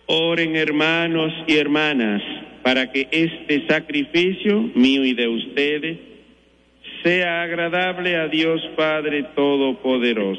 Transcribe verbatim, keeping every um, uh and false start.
Oren, hermanos y hermanas, para que este sacrificio mío y de ustedes sea agradable a Dios Padre Todopoderoso.